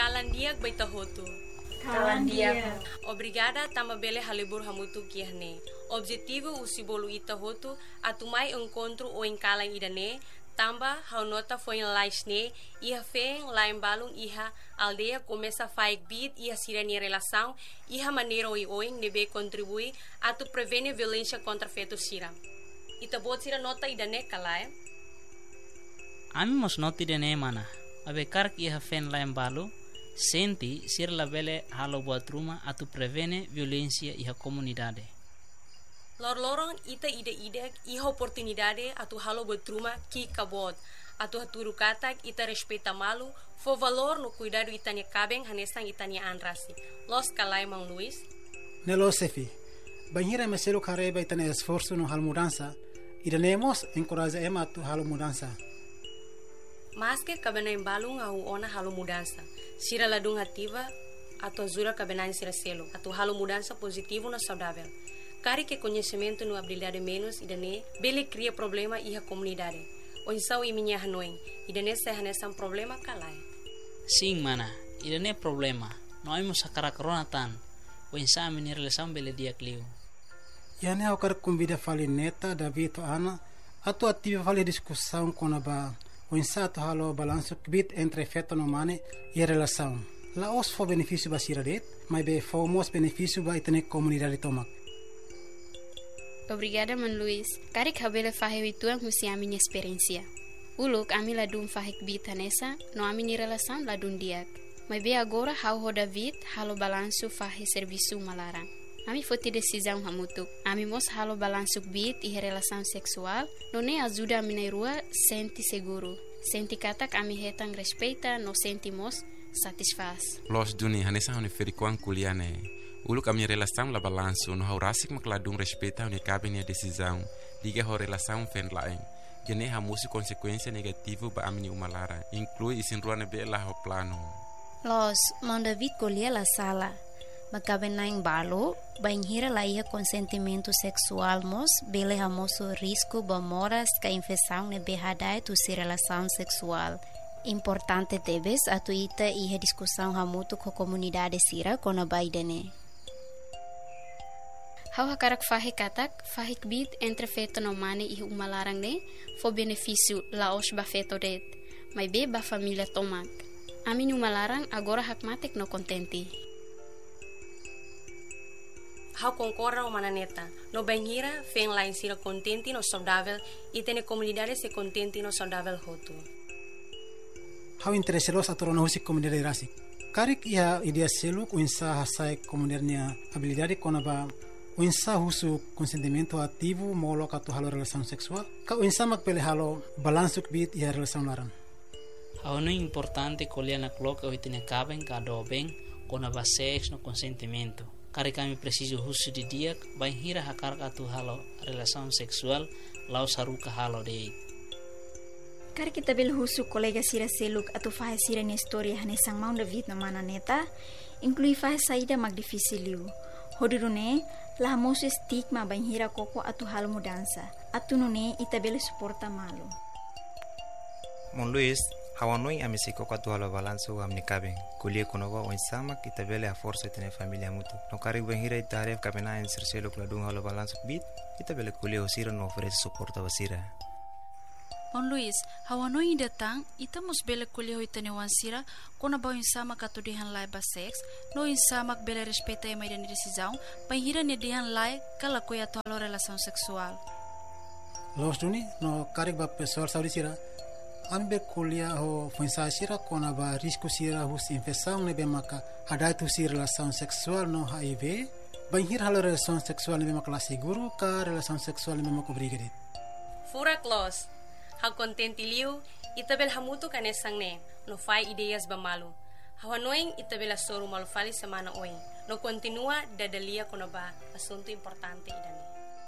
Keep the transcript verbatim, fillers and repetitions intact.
Kalandiak baita hotu. Kalandiak. Obrigada tama bele halibur hamutu kiahne. Objetivo usibolu ita hotu atumai encontro o enkalang idane tamba hau nota foi em laisne iha feng lain balung iha aldeia começa a faik bit iha sirene relação iha maneira oi oi nebe contribui atu prevene violência contra feto sira. Ita bot sira nota idane kalai. Ami mos noti idane mana. Abe kark iha fen lain balu senti sir la bele halo buat rumah atu prevene violência iha comunidade. Lor-lorong ita ide-ide iha oportunidade atu halo betruma ki kabot. Atu haturu katak ita respeita malu, fo valor no cuidado itania cabeng hanesang itania anrasi. Los kalai Mang Luis. Nelo Sefi, banhira meselo careba itania esforço no hal mudança, idanemos encoraja ema atu halo mudança. Mas que cabena embalung au ona halo mudança. Sira ladung ativa atu azura cabena sira selo, atu halo mudança positivo na saudável. Kari que conhecimento no habilidade menos idane bele cria problema iha comunidade. O insau i minha hanoin idane se hanesan problema kalai. Sim mana, idane problema. Noi mo sakara coronatan. O insau mini relação bele dia clio. Yane au kar convida fali neta David Ana atu ativa fali discussão com a ba o insau atu halo balanço bit entre feto no mane e relação. La os fo benefício basira det, mas be fomos benefício ba itane comunidade tomak. Obrigada, Man Luis. Kari kabele fahe wituang husi a minha experiência. Uluk ami ladum fahek bita nessa, no ami ni relação ladum diak. Mas be agora hau ho David halo balanço fahe serviço malarang. Ami foti decisão hamutuk. Ami mos halo balanço bit e relação sexual, no ne ajuda a minha rua senti seguro. Senti katak ami hetang respeita, no sentimos satisfaz. Los duni hanesa honi ferikuan kuliane. Ulu kami relação la balanço no haurasik makladung respeita honi cabe nia decisão liga ho relação fen laeng gene hamusi consequência negativo ba amini umalara inclui isin ruane be la ho plano. Los Mang David colher la sala makabe naing balo banhira la iha consentimento sexual mos bele hamoso risco ba moras ka infecção ne behadai tu si relação sexual. Importante debes atu ita iha discussão hamutu ko comunidade sira kona baidene. Hau hakarak fahe katak, fahik bit entre feto no mane ihu umalarang ne, fo benefício laos ba feto det, mai be ba família tomak. Amin umalarang agora hak matek no contenti. Hau concorda o mananeta, no banhira fen lain sira contenti no saudável e tene comunidade se contenti no saudável hotu. Hau interesselos atorono husi comunidade rasik. Karik ia idea seluk uinsa hasai comunidade habilidade kona ba uinsa husu consentimento ativo molo katu halo relação sexual ka uinsa makpele halo balansuk bit ia relação laran. Hau no importante colher na cloca o itine caben cada bem kona ba sex no consentimento. Kari kami preciso husu di dia banhira hakar katu halo relação sexual lau saruka halo dei. Kar kita bel husu kolega sira seluk atu fahe sira ni história hanesang Mang David na mana neta inclui fahe saída mag difícil hodurune la mosu stigma banhira koko atu hal mudança atu nune ita bele suporta malu. Mon Luis hawanoi amisi koko atu hal balanço amni caben kulie konova o insama kita bele a força tene família mutu no kari banhira ita aref kabena en seluk la dung hal balanço bit ita bele kulie osira no oferece suporta basira. Mon Luis, hawanoi datang, ita mos bele kuliah itane wansira, kona bau insama kato dihan lai ba sex, no insama bele respeita e mai dani decisão, panhira ne dihan lai kala koya tolo relação sexual. Los duni no karik ba pessoal saudi sira, ambe kuliah ho fuensa sira kona ba risco sira hus infecção ne be maka hadai tu si relação sexual no H I V, banhir halo relação sexual ne be maka la seguro ka relação sexual ne be maka obrigated. Fura close. Hau contenti liu, itabel hamutu kanesang ne, no fai ideias bamalu. Hau anoing itabel asoru malu fali semana oing, no continua dadalia kono ba, asunto importante idane.